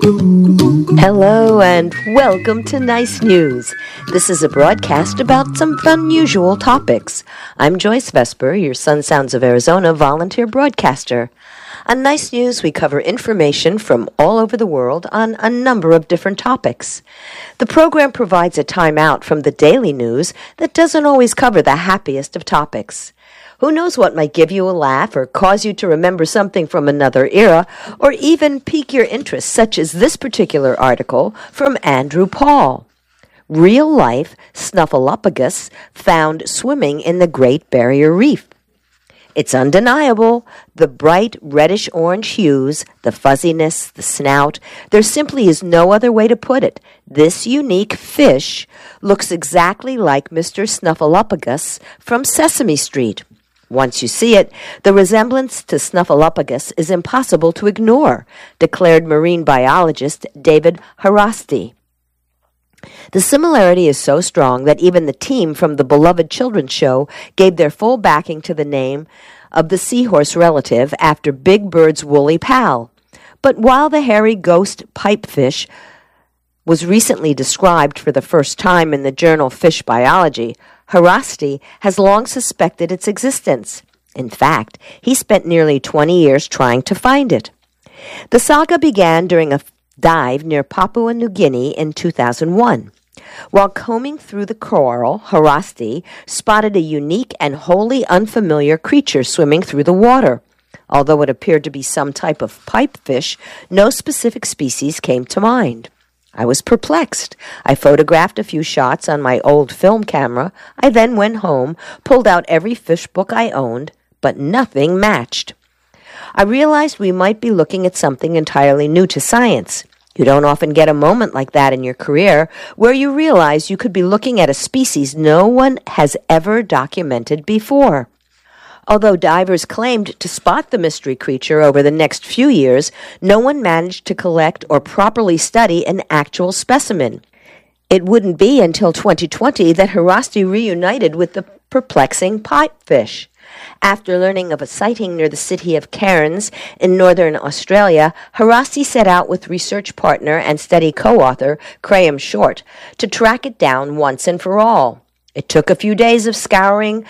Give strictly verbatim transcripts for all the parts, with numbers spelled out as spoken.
Hello and welcome to Nice News. This is a broadcast about some unusual topics. I'm Joyce Vesper, your Sun Sounds of Arizona volunteer broadcaster. On Nice News, we cover information from all over the world on a number of different topics. The program provides a time out from the daily news that doesn't always cover the happiest of topics. Who knows what might give you a laugh or cause you to remember something from another era or even pique your interest, such as this particular article from Andrew Paul. Real-life Snuffleupagus found swimming in the Great Barrier Reef. It's undeniable. The bright reddish-orange hues, the fuzziness, the snout, there simply is no other way to put it. This unique fish looks exactly like Mister Snuffleupagus from Sesame Street. Once you see it, the resemblance to Snuffleupagus is impossible to ignore, declared marine biologist David Harasti. The similarity is so strong that even the team from the beloved children's show gave their full backing to the name of the seahorse relative after Big Bird's woolly pal. But while the hairy ghost pipefish was recently described for the first time in the journal Fish Biology, Harasti has long suspected its existence. In fact, he spent nearly twenty years trying to find it. The saga began during a dive near Papua New Guinea in two thousand one. While combing through the coral, Harasti spotted a unique and wholly unfamiliar creature swimming through the water. Although it appeared to be some type of pipefish, no specific species came to mind. I was perplexed. I photographed a few shots on my old film camera. I then went home, pulled out every fish book I owned, but nothing matched. I realized we might be looking at something entirely new to science. You don't often get a moment like that in your career where you realize you could be looking at a species no one has ever documented before. Although divers claimed to spot the mystery creature over the next few years, no one managed to collect or properly study an actual specimen. It wouldn't be until twenty twenty that Harasti reunited with the perplexing pipefish. After learning of a sighting near the city of Cairns in northern Australia, Harasti set out with research partner and study co-author Graham Short to track it down once and for all. It took a few days of scouring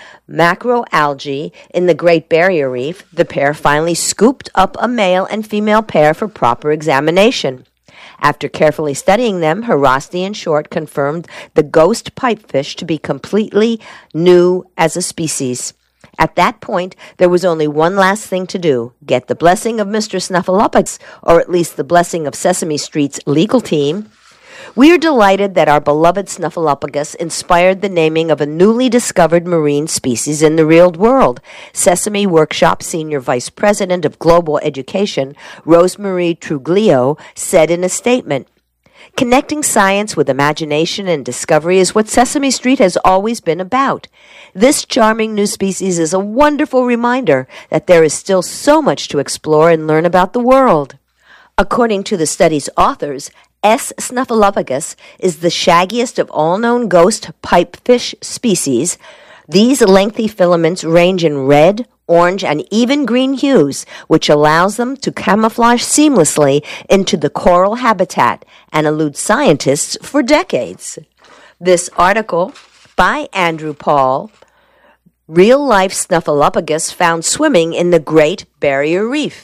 macroalgae in the Great Barrier Reef. The pair finally scooped up a male and female pair for proper examination. After carefully studying them, Harasti and Short confirmed the ghost pipefish to be completely new as a species. At that point, there was only one last thing to do: get the blessing of Mister Snuffleupagus, or at least the blessing of Sesame Street's legal team. We are delighted that our beloved Snuffleupagus inspired the naming of a newly discovered marine species in the real world. Sesame Workshop Senior Vice President of Global Education, Rosemarie Truglio, said in a statement, "Connecting science with imagination and discovery is what Sesame Street has always been about. This charming new species is a wonderful reminder that there is still so much to explore and learn about the world." According to the study's authors, S. Snuffleupagus is the shaggiest of all known ghost pipefish species. These lengthy filaments range in red, orange, and even green hues, which allows them to camouflage seamlessly into the coral habitat and elude scientists for decades. This article by Andrew Paul, Real-Life Snuffleupagus Found Swimming in the Great Barrier Reef.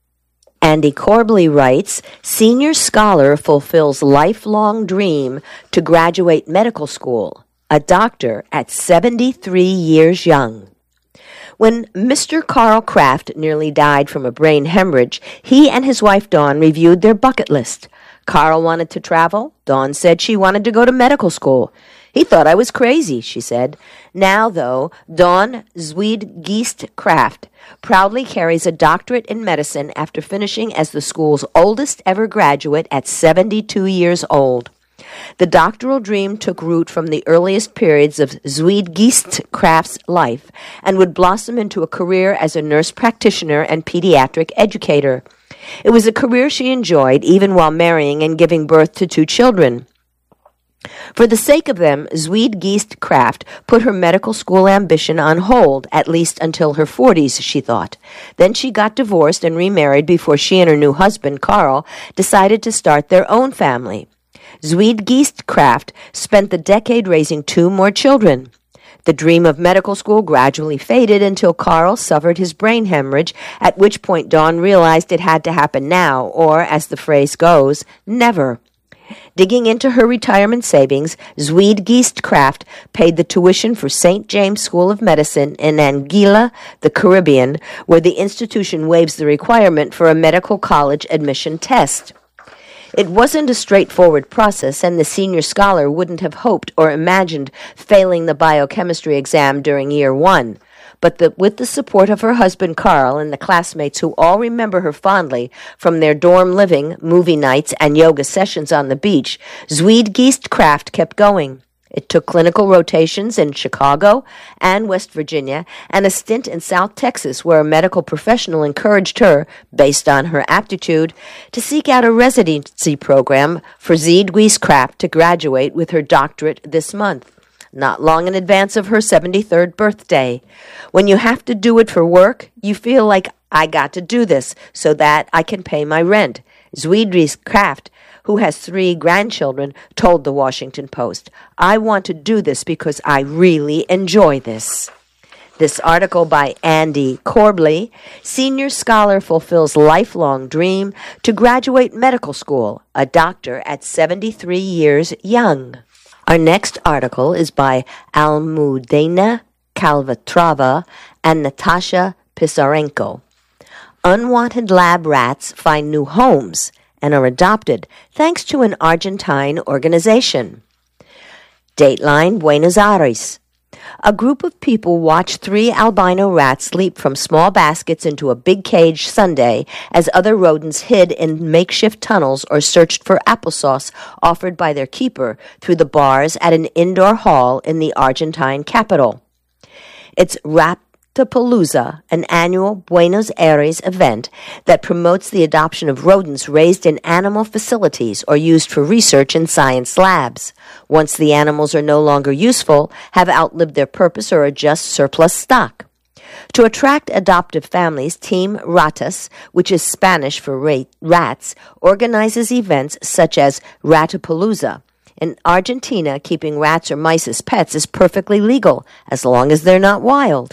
Andy Corbley writes, senior scholar fulfills lifelong dream to graduate medical school, a doctor at seventy-three years young. When Mister Carl Kraft nearly died from a brain hemorrhage, he and his wife Dawn reviewed their bucket list. Carl wanted to travel. Dawn said she wanted to go to medical school. He thought I was crazy, she said. Now, though, Dawn Zweed-Geest Kraft proudly carries a doctorate in medicine after finishing as the school's oldest ever graduate at seventy-two years old. The doctoral dream took root from the earliest periods of Zweed-Geest Kraft's life and would blossom into a career as a nurse practitioner and pediatric educator. It was a career she enjoyed even while marrying and giving birth to two children. For the sake of them, Zwede Geest Kraft put her medical school ambition on hold, at least until her forties, she thought. Then she got divorced and remarried before she and her new husband, Carl, decided to start their own family. Zwede Geest Kraft spent the decade raising two more children. The dream of medical school gradually faded until Carl suffered his brain hemorrhage, at which point Dawn realized it had to happen now, or, as the phrase goes, never. Digging into her retirement savings, Zwede Geest Kraft paid the tuition for Saint James School of Medicine in Anguilla, the Caribbean, where the institution waives the requirement for a medical college admission test. It wasn't a straightforward process, and the senior scholar wouldn't have hoped or imagined failing the biochemistry exam during year one. But the, with the support of her husband Carl and the classmates who all remember her fondly from their dorm living, movie nights, and yoga sessions on the beach, Zwede Geest Kraft kept going. It took clinical rotations in Chicago and West Virginia and a stint in South Texas where a medical professional encouraged her, based on her aptitude, to seek out a residency program for Zwede Geest Kraft to graduate with her doctorate this month, not long in advance of her seventy-third birthday. When you have to do it for work, you feel like, I got to do this so that I can pay my rent. Zwede Geest Kraft, who has three grandchildren, told the Washington Post, I want to do this because I really enjoy this. This article by Andy Corbley, senior scholar fulfills lifelong dream to graduate medical school, a doctor at seventy-three years young. Our next article is by Almudena Calvatrava and Natasha Pisarenko. Unwanted lab rats find new homes and are adopted thanks to an Argentine organization. Dateline, Buenos Aires. A group of people watched three albino rats leap from small baskets into a big cage Sunday as other rodents hid in makeshift tunnels or searched for applesauce offered by their keeper through the bars at an indoor hall in the Argentine capital. It's Ratapalooza, an annual Buenos Aires event that promotes the adoption of rodents raised in animal facilities or used for research in science labs. Once the animals are no longer useful, have outlived their purpose, or are just surplus stock. To attract adoptive families, Team Ratas, which is Spanish for rats, organizes events such as Ratapalooza. In Argentina, keeping rats or mice as pets is perfectly legal, as long as they're not wild.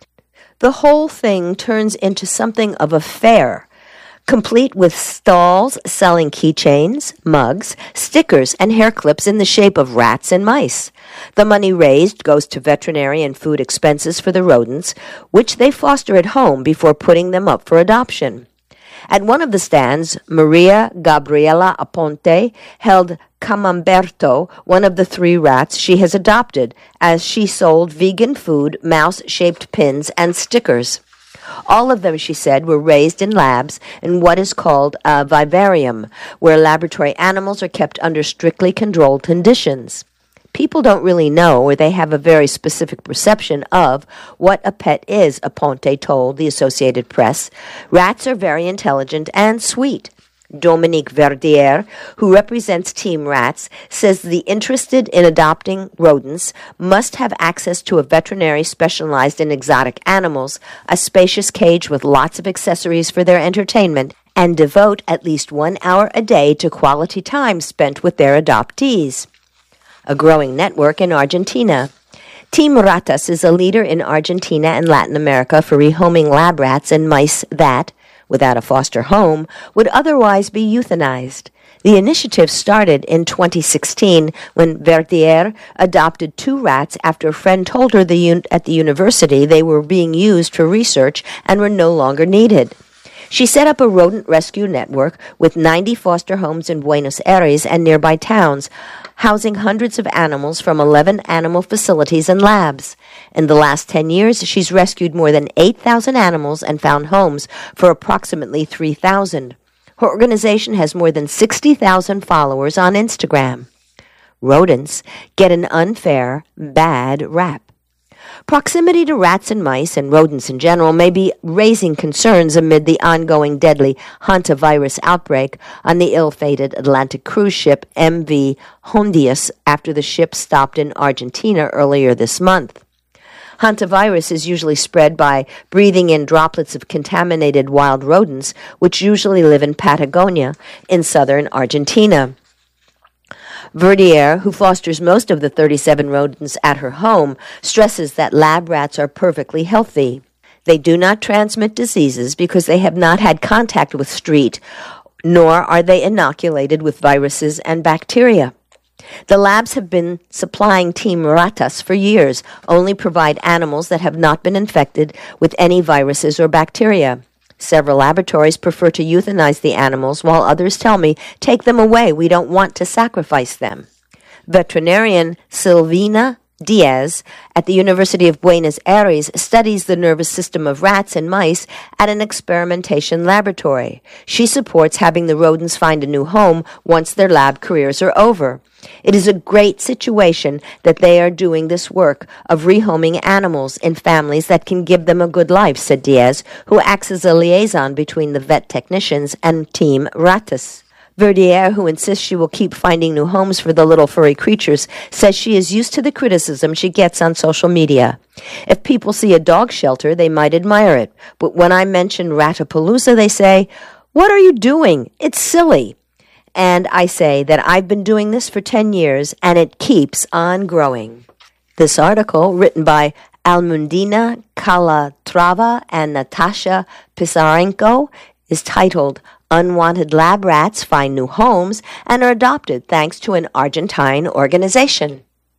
The whole thing turns into something of a fair, complete with stalls selling keychains, mugs, stickers, and hair clips in the shape of rats and mice. The money raised goes to veterinary and food expenses for the rodents, which they foster at home before putting them up for adoption. At one of the stands, Maria Gabriela Aponte held Camamberto, one of the three rats she has adopted, as she sold vegan food, mouse-shaped pins, and stickers. All of them, she said, were raised in labs in what is called a vivarium, where laboratory animals are kept under strictly controlled conditions. People don't really know, or they have a very specific perception of what a pet is, Aponte told the Associated Press. Rats are very intelligent and sweet. Dominique Verdier, who represents Team Rats, says the interested in adopting rodents must have access to a veterinary specialized in exotic animals, a spacious cage with lots of accessories for their entertainment, and devote at least one hour a day to quality time spent with their adoptees. A growing network in Argentina. Team Ratas is a leader in Argentina and Latin America for rehoming lab rats and mice that, without a foster home, would otherwise be euthanized. The initiative started in twenty sixteen when Verdier adopted two rats after a friend told her the un- at the university they were being used for research and were no longer needed. She set up a rodent rescue network with ninety foster homes in Buenos Aires and nearby towns, housing hundreds of animals from eleven animal facilities and labs. In the last ten years, she's rescued more than eight thousand animals and found homes for approximately three thousand. Her organization has more than sixty thousand followers on Instagram. Rodents get an unfair, bad rap. Proximity to rats and mice and rodents in general may be raising concerns amid the ongoing deadly hantavirus outbreak on the ill-fated Atlantic cruise ship M V Hondius after the ship stopped in Argentina earlier this month. Hantavirus is usually spread by breathing in droplets of contaminated wild rodents, which usually live in Patagonia in southern Argentina. Verdier, who fosters most of the thirty-seven rodents at her home, stresses that lab rats are perfectly healthy. They do not transmit diseases because they have not had contact with street, nor are they inoculated with viruses and bacteria. The labs have been supplying Team Ratas for years, only provide animals that have not been infected with any viruses or bacteria. Several laboratories prefer to euthanize the animals, while others tell me, take them away, we don't want to sacrifice them. Veterinarian Silvina Diaz at the University of Buenos Aires studies the nervous system of rats and mice at an experimentation laboratory. She supports having the rodents find a new home once their lab careers are over. It is a great situation that they are doing this work of rehoming animals in families that can give them a good life, said Diaz, who acts as a liaison between the vet technicians and Team Ratas. Verdier, who insists she will keep finding new homes for the little furry creatures, says she is used to the criticism she gets on social media. If people see a dog shelter, they might admire it. But when I mention Ratapalooza, they say, "What are you doing? It's silly." And I say that I've been doing this for ten years, and it keeps on growing. This article, written by Almudena Calatrava and Natasha Pisarenko, is titled, Unwanted Lab Rats Find New Homes and Are Adopted Thanks to an Argentine Organization.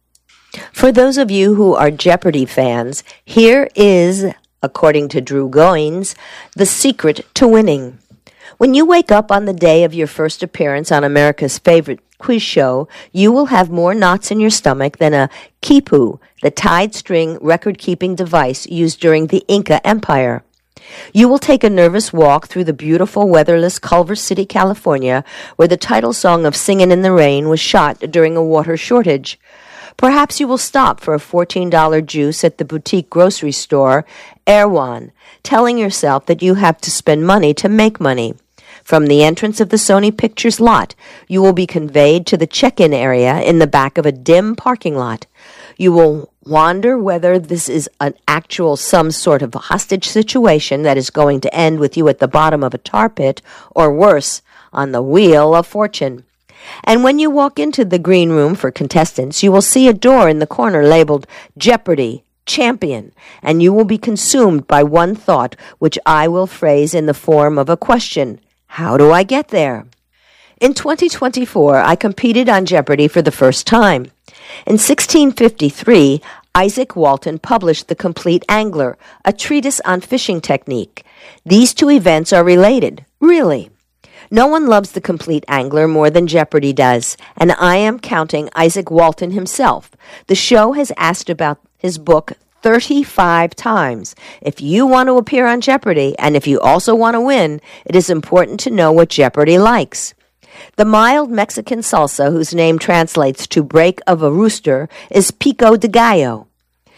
For those of you who are Jeopardy fans, here is, according to Drew Goines, the secret to winning. When you wake up on the day of your first appearance on America's favorite quiz show, you will have more knots in your stomach than a quipu, the tied string record-keeping device used during the Inca Empire. You will take a nervous walk through the beautiful, weatherless Culver City, California, where the title song of Singin' in the Rain was shot during a water shortage. Perhaps you will stop for a fourteen dollars juice at the boutique grocery store, Erewhon, telling yourself that you have to spend money to make money. From the entrance of the Sony Pictures lot, you will be conveyed to the check-in area in the back of a dim parking lot. You will wonder whether this is an actual some sort of hostage situation that is going to end with you at the bottom of a tar pit, or worse, on the wheel of fortune. And when you walk into the green room for contestants, you will see a door in the corner labeled Jeopardy! Champion, and you will be consumed by one thought, which I will phrase in the form of a question. How do I get there? In twenty twenty-four, I competed on Jeopardy! For the first time. In sixteen fifty-three, Isaac Walton published The Complete Angler, a treatise on fishing technique. These two events are related, really. No one loves The Complete Angler more than Jeopardy! Does, and I am counting Isaac Walton himself. The show has asked about his book thirty-five times. If you want to appear on Jeopardy! And if you also want to win, it is important to know what Jeopardy! Likes. The mild Mexican salsa, whose name translates to break of a rooster, is pico de gallo.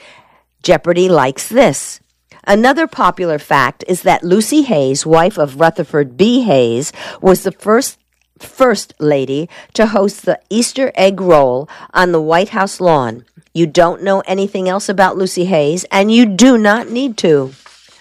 Jeopardy! Likes this. Another popular fact is that Lucy Hayes, wife of Rutherford B. Hayes, was the first First Lady to host the Easter egg roll on the White House lawn. You don't know anything else about Lucy Hayes, and you do not need to.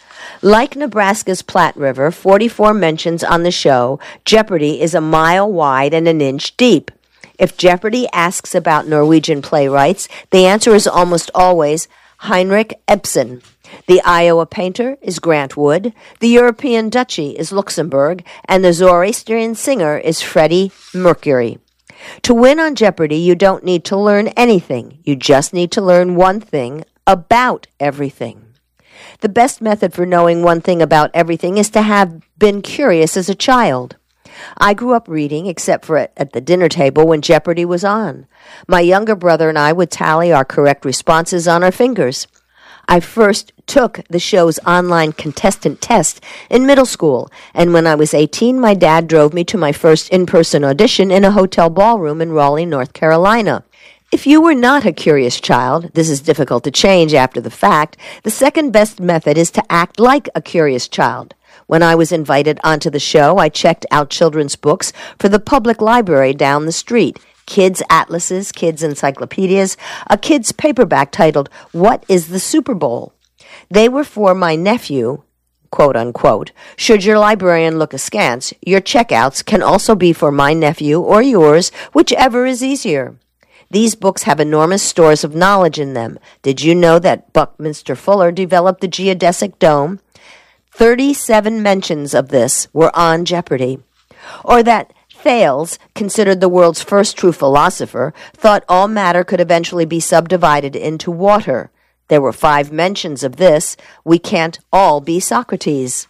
Like Nebraska's Platte River, forty-four mentions on the show, Jeopardy! Is a mile wide and an inch deep. If Jeopardy! Asks about Norwegian playwrights, the answer is almost always Heinrich Ibsen. The Iowa painter is Grant Wood, the European duchy is Luxembourg, and the Zoroastrian singer is Freddie Mercury. To win on Jeopardy! You don't need to learn anything. You just need to learn one thing about everything. The best method for knowing one thing about everything is to have been curious as a child. I grew up reading, except for at the dinner table when Jeopardy! Was on. My younger brother and I would tally our correct responses on our fingers. I first took the show's online contestant test in middle school, and when I was eighteen, my dad drove me to my first in-person audition in a hotel ballroom in Raleigh, North Carolina. If you were not a curious child, this is difficult to change after the fact, the second best method is to act like a curious child. When I was invited onto the show, I checked out children's books for the public library down the street. Kids' atlases, kids' encyclopedias, a kid's paperback titled, What is the Super Bowl? They were for my nephew, quote unquote. Should your librarian look askance, your checkouts can also be for my nephew or yours, whichever is easier. These books have enormous stores of knowledge in them. Did you know that Buckminster Fuller developed the geodesic dome? thirty-seven mentions of this were on Jeopardy. Or that Thales, considered the world's first true philosopher, thought all matter could eventually be subdivided into water. There were five mentions of this. We can't all be Socrates.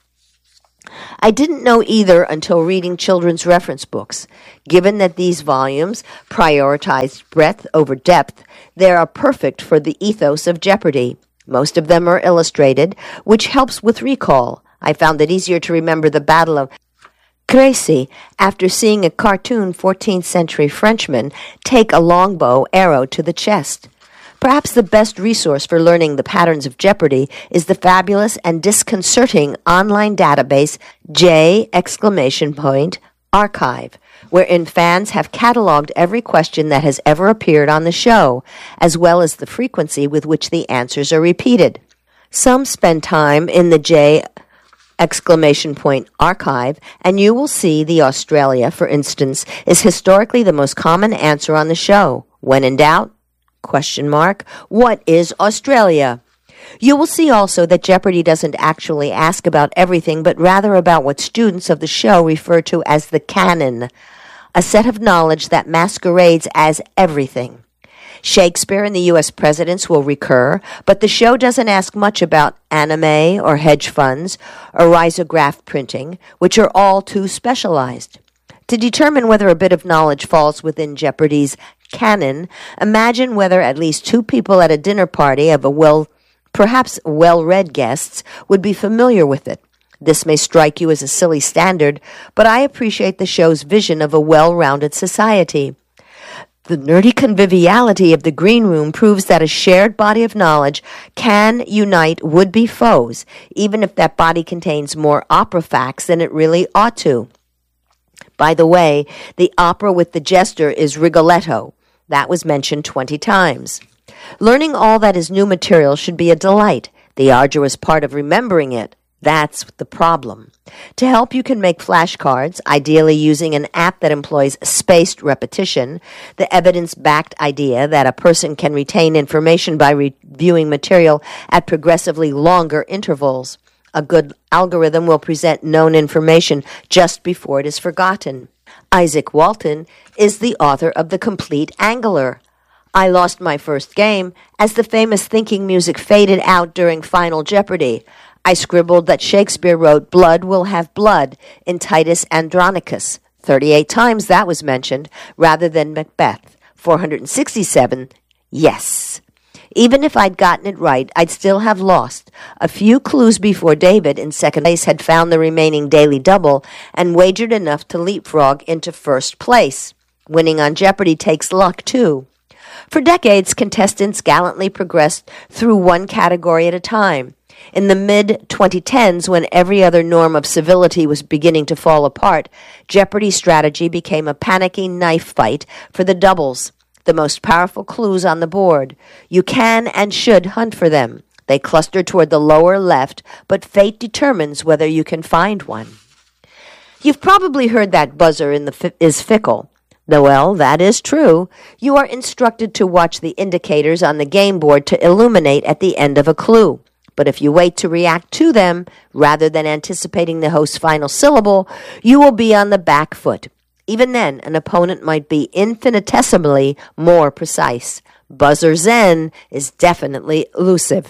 I didn't know either until reading children's reference books. Given that these volumes prioritized breadth over depth, they are perfect for the ethos of Jeopardy. Most of them are illustrated, which helps with recall. I found it easier to remember the Battle of Crécy after seeing a cartoon fourteenth century Frenchman take a longbow arrow to the chest. Perhaps the best resource for learning the patterns of Jeopardy is the fabulous and disconcerting online database J exclamation point archive, wherein fans have cataloged every question that has ever appeared on the show, as well as the frequency with which the answers are repeated. Some spend time in the J exclamation point archive, and you will see the Australia, for instance, is historically the most common answer on the show. When in doubt, question mark, what is Australia? You will see also that Jeopardy doesn't actually ask about everything, but rather about what students of the show refer to as the canon, a set of knowledge that masquerades as everything. Shakespeare and the U S presidents will recur, but the show doesn't ask much about anime or hedge funds or risograph printing, which are all too specialized. To determine whether a bit of knowledge falls within Jeopardy's canon, imagine whether at least two people at a dinner party of a well, perhaps well-read guests would be familiar with it. This may strike you as a silly standard, but I appreciate the show's vision of a well-rounded society. The nerdy conviviality of the green room proves that a shared body of knowledge can unite would-be foes, even if that body contains more opera facts than it really ought to. By the way, the opera with the jester is Rigoletto. That was mentioned twenty times. Learning all that is new material should be a delight. The arduous part of remembering it, that's the problem. To help, you can make flashcards, ideally using an app that employs spaced repetition, the evidence-backed idea that a person can retain information by reviewing material at progressively longer intervals. A good algorithm will present known information just before it is forgotten. Isaac Walton is the author of The Complete Angler. I lost my first game as the famous thinking music faded out during Final Jeopardy. I scribbled that Shakespeare wrote blood will have blood in Titus Andronicus. thirty-eight times that was mentioned, rather than Macbeth. four hundred sixty-seven, yes. Even if I'd gotten it right, I'd still have lost. A few clues before David in second place had found the remaining daily double and wagered enough to leapfrog into first place. Winning on Jeopardy takes luck, too. For decades, contestants gallantly progressed through one category at a time. In the mid twenty tens, when every other norm of civility was beginning to fall apart, Jeopardy's strategy became a panicky knife fight for the doubles, the most powerful clues on the board. You can and should hunt for them. They cluster toward the lower left, but fate determines whether you can find one. You've probably heard that buzzer in the fi- is fickle. Well, that is true. You are instructed to watch the indicators on the game board to illuminate at the end of a clue. But if you wait to react to them, rather than anticipating the host's final syllable, you will be on the back foot. Even then, an opponent might be infinitesimally more precise. Buzzer Zen is definitely elusive.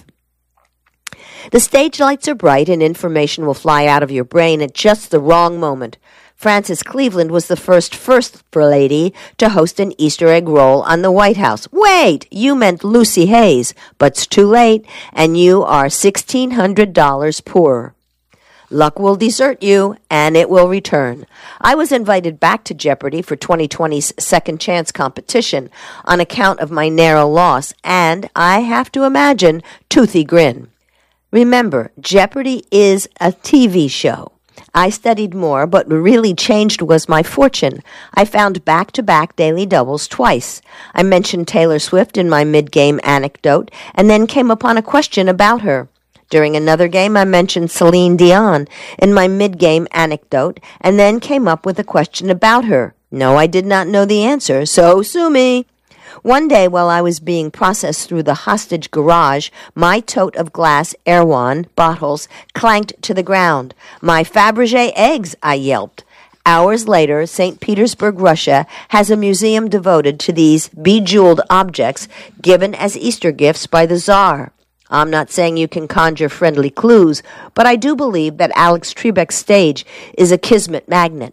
The stage lights are bright and information will fly out of your brain at just the wrong moment. Frances Cleveland was the first First Lady to host an Easter egg roll on the White House. Wait, you meant Lucy Hayes, but it's too late, and you are sixteen hundred dollars poorer. Luck will desert you, and it will return. I was invited back to Jeopardy for twenty twenty's second chance competition on account of my narrow loss, and I have to imagine toothy grin. Remember, Jeopardy is a T V show. I studied more, but what really changed was my fortune. I found back-to-back daily doubles twice. I mentioned Taylor Swift in my mid-game anecdote, and then came upon a question about her. During another game, I mentioned Celine Dion in my mid-game anecdote, and then came up with a question about her. No, I did not know the answer, so sue me. One day, while I was being processed through the hostage garage, my tote of glass Erewhon bottles clanked to the ground. "My Fabergé eggs," I yelped. Hours later, Saint Petersburg, Russia, has a museum devoted to these bejeweled objects given as Easter gifts by the Tsar. I'm not saying you can conjure friendly clues, but I do believe that Alex Trebek's stage is a kismet magnet.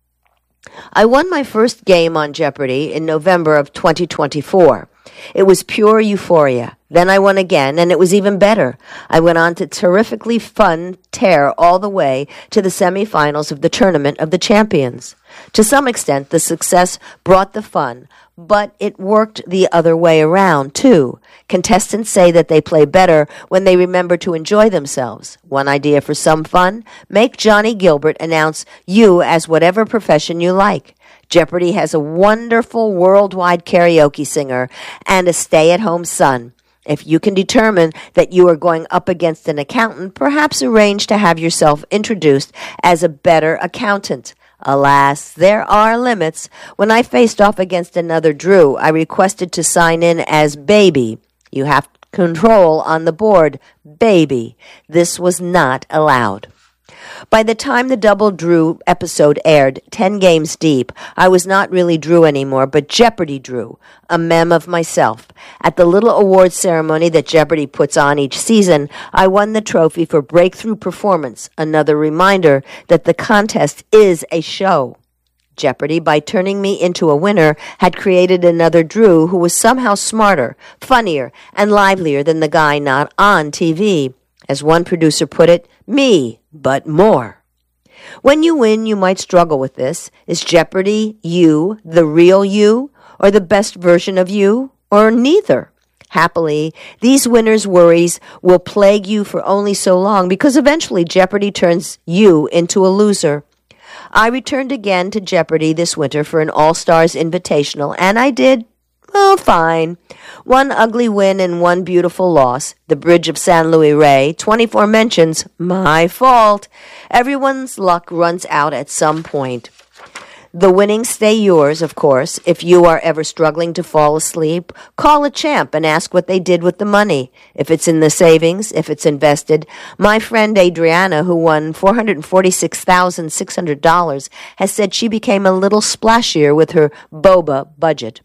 I won my first game on Jeopardy in November of twenty twenty-four. It was pure euphoria. Then I won again, and it was even better. I went on to terrifically fun tear all the way to the semifinals of the Tournament of the Champions. To some extent, the success brought the fun, but it worked the other way around, too. Contestants say that they play better when they remember to enjoy themselves. One idea for some fun: make Johnny Gilbert announce you as whatever profession you like. Jeopardy has a wonderful worldwide karaoke singer and a stay-at-home son. If you can determine that you are going up against an accountant, perhaps arrange to have yourself introduced as a better accountant. Alas, there are limits. When I faced off against another Drew, I requested to sign in as Baby. You have control on the board, Baby. This was not allowed. By the time the Double Drew episode aired, ten games deep, I was not really Drew anymore, but Jeopardy Drew, a meme of myself. At the little award ceremony that Jeopardy puts on each season, I won the trophy for Breakthrough Performance, another reminder that the contest is a show. Jeopardy, by turning me into a winner, had created another Drew who was somehow smarter, funnier, and livelier than the guy not on T V. As one producer put it, me, but more. When you win, you might struggle with this. Is Jeopardy you, the real you, or the best version of you, or neither? Happily, these winners' worries will plague you for only so long, because eventually Jeopardy turns you into a loser. I returned again to Jeopardy this winter for an All-Stars Invitational, and I did, well, fine. One ugly win and one beautiful loss. The Bridge of San Luis Rey, twenty-four mentions, my fault. Everyone's luck runs out at some point. The winnings stay yours, of course. If you are ever struggling to fall asleep, call a champ and ask what they did with the money. If it's in the savings, if it's invested. My friend Adriana, who won four hundred forty-six thousand six hundred dollars, has said she became a little splashier with her boba budget.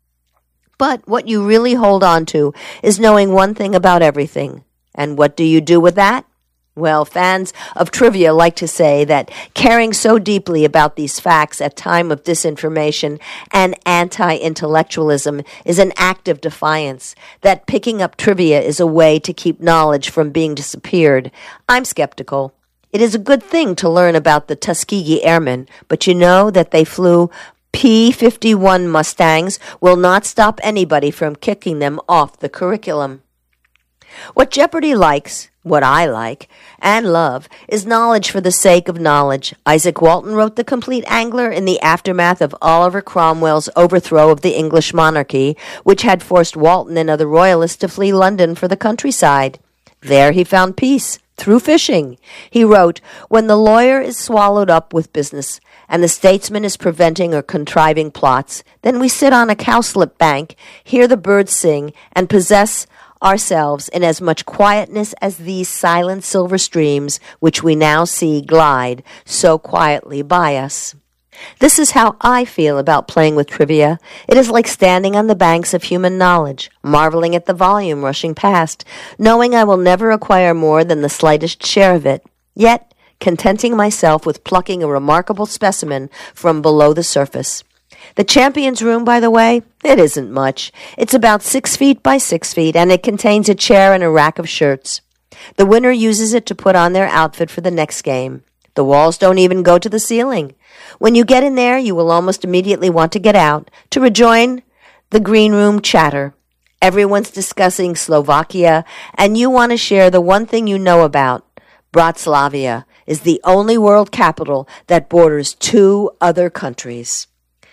But what you really hold on to is knowing one thing about everything. And what do you do with that? Well, fans of trivia like to say that caring so deeply about these facts at time of disinformation and anti-intellectualism is an act of defiance, that picking up trivia is a way to keep knowledge from being disappeared. I'm skeptical. It is a good thing to learn about the Tuskegee Airmen, but you know that they flew P fifty-one Mustangs will not stop anybody from kicking them off the curriculum. What Jeopardy likes, what I like, and love, is knowledge for the sake of knowledge. Isaac Walton wrote The Complete Angler in the aftermath of Oliver Cromwell's overthrow of the English monarchy, which had forced Walton and other royalists to flee London for the countryside. There he found peace, through fishing. He wrote, "When the lawyer is swallowed up with business, and the statesman is preventing or contriving plots, then we sit on a cowslip bank, hear the birds sing, and possess ourselves in as much quietness as these silent silver streams which we now see glide so quietly by us." This is how I feel about playing with trivia. It is like standing on the banks of human knowledge, marveling at the volume rushing past, knowing I will never acquire more than the slightest share of it, yet contenting myself with plucking a remarkable specimen from below the surface. The champion's room, by the way, it isn't much. It's about six feet by six feet, and it contains a chair and a rack of shirts. The winner uses it to put on their outfit for the next game. The walls don't even go to the ceiling. When you get in there, you will almost immediately want to get out to rejoin the green room chatter. Everyone's discussing Slovakia, and you want to share the one thing you know about. Bratislava is the only world capital that borders two other countries.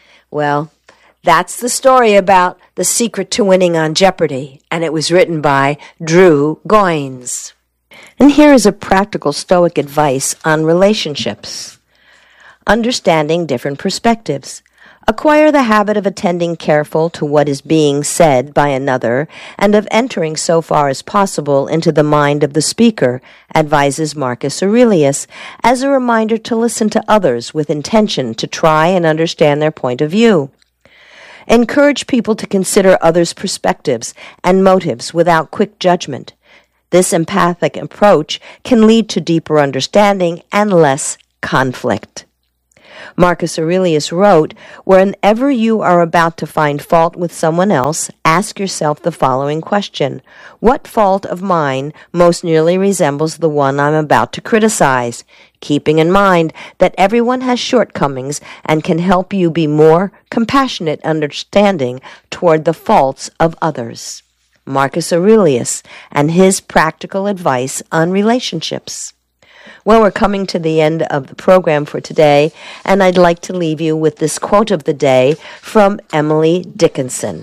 Well, that's the story about the secret to winning on Jeopardy, and it was written by Drew Goines. And here is a practical Stoic advice on relationships. Understanding different perspectives. Acquire the habit of attending careful to what is being said by another and of entering so far as possible into the mind of the speaker, advises Marcus Aurelius, as a reminder to listen to others with intention to try and understand their point of view. Encourage people to consider others' perspectives and motives without quick judgment. This empathic approach can lead to deeper understanding and less conflict. Marcus Aurelius wrote, "Whenever you are about to find fault with someone else, ask yourself the following question. What fault of mine most nearly resembles the one I'm about to criticize? Keeping in mind that everyone has shortcomings and can help you be more compassionate understanding toward the faults of others." Marcus Aurelius and his practical advice on relationships. Well, we're coming to the end of the program for today, and I'd like to leave you with this quote of the day from Emily Dickinson.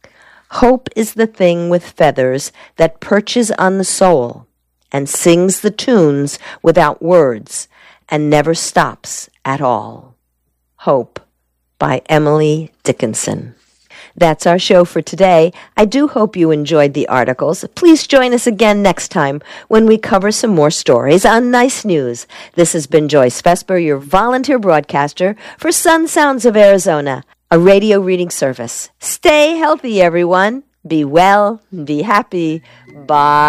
"Hope is the thing with feathers that perches on the soul and sings the tunes without words and never stops at all." Hope by Emily Dickinson. That's our show for today. I do hope you enjoyed the articles. Please join us again next time when we cover some more stories on Nice News. This has been Joyce Vesper, your volunteer broadcaster for Sun Sounds of Arizona, a radio reading service. Stay healthy, everyone. Be well, be happy. Bye.